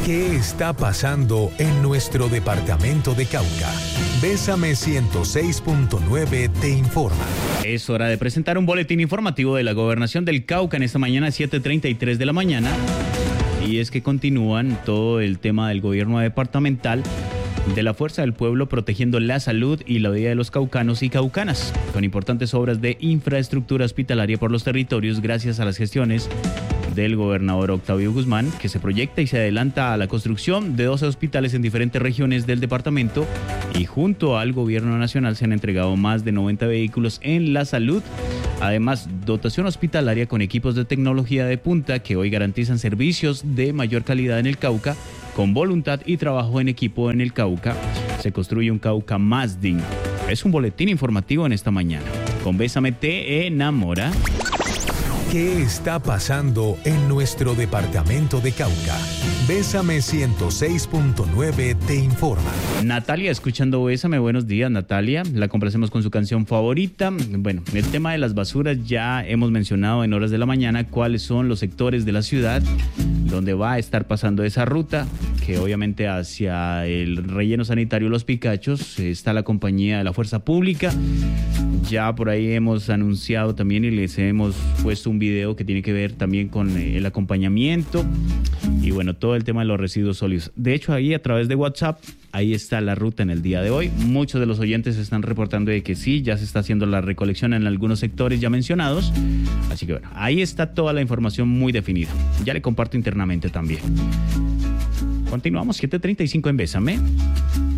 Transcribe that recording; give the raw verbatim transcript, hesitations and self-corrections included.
¿Qué está pasando en nuestro departamento de Cauca? Bésame ciento seis punto nueve te informa. Es hora de presentar un boletín informativo de la Gobernación del Cauca en esta mañana, siete treinta y tres de la mañana. Y es que continúan todo el tema del gobierno departamental de la Fuerza del Pueblo protegiendo la salud y la vida de los caucanos y caucanas, con importantes obras de infraestructura hospitalaria por los territorios gracias a las gestiones del gobernador Octavio Guzmán, que se proyecta y se adelanta a la construcción de doce hospitales en diferentes regiones del departamento, y junto al gobierno nacional se han entregado más de noventa vehículos en la salud. Además, dotación hospitalaria con equipos de tecnología de punta que hoy garantizan servicios de mayor calidad en el Cauca. Con voluntad y trabajo en equipo en el Cauca, se construye un Cauca más digno. Es un boletín informativo en esta mañana. Con Bésame te enamora. ¿Qué está pasando en nuestro departamento de Cauca? Bésame ciento seis punto nueve te informa. Natalia, escuchando Bésame, buenos días, Natalia. La complacemos con su canción favorita. Bueno, el tema de las basuras ya hemos mencionado en horas de la mañana cuáles son los sectores de la ciudad donde va a estar pasando esa ruta, que obviamente hacia el relleno sanitario Los Picachos está la compañía de la Fuerza Pública. Ya por ahí hemos anunciado también y les hemos puesto un video que tiene que ver también con el acompañamiento y bueno, todo el tema de los residuos sólidos. De hecho, ahí a través de WhatsApp, ahí está la ruta en el día de hoy. Muchos de los oyentes están reportando de que sí, ya se está haciendo la recolección en algunos sectores ya mencionados. Así que bueno, ahí está toda la información muy definida. Ya le comparto internamente también. Continuamos, siete treinta y cinco en Bésame.